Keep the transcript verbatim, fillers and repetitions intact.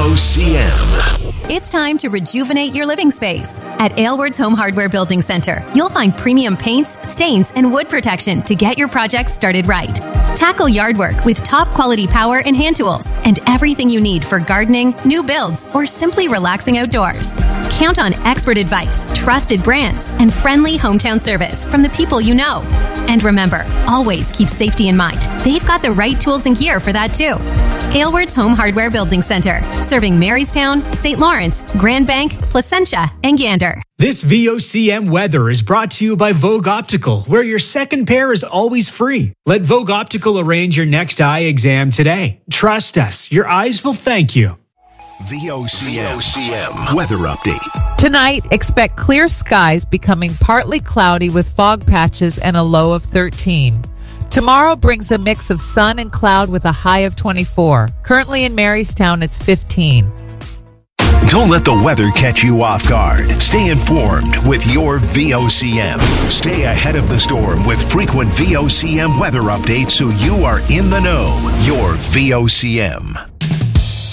O C M. It's time to rejuvenate your living space. At Aylward's Home Hardware Building Center, you'll find premium paints, stains, and wood protection to get your projects started right. Tackle yard work with top quality power and hand tools and everything you need for gardening, new builds, or simply relaxing outdoors. Count on expert advice, trusted brands, and friendly hometown service from the people you know. And remember, always keep safety in mind. They've got the right tools and gear for that too. Aylward's Home Hardware Building Center, serving Marystown, Saint Lawrence, Grand Bank, Placentia, and Gander. This V O C M weather is brought to you by Vogue Optical, where your second pair is always free. Let Vogue Optical arrange your next eye exam today. Trust us, your eyes will thank you. V O C M weather update. Tonight, expect clear skies becoming partly cloudy with fog patches and a low of thirteen. Tomorrow brings a mix of sun and cloud with a high of twenty-four. Currently in Marystown, it's fifteen. Don't let the weather catch you off guard. Stay informed with your V O C M. Stay ahead of the storm with frequent V O C M weather updates so you are in the know. Your V O C M.